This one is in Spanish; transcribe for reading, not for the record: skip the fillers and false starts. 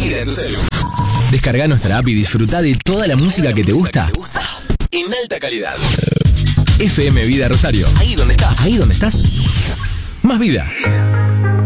vida en tu celu. Descarga nuestra app y disfruta de toda la música que te gusta en alta calidad. FM Vida Rosario. Ahí donde estás. Más vida.